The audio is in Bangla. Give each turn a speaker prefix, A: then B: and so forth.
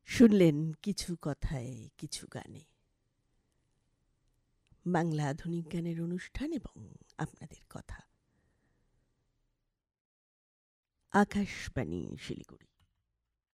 A: শুনলেন কিছু কথায় কিছু গানে বাংলা আধুনিক গানের অনুষ্ঠান এবং আপনাদের কথা। আকাশবাণী শিলিগুড়ি।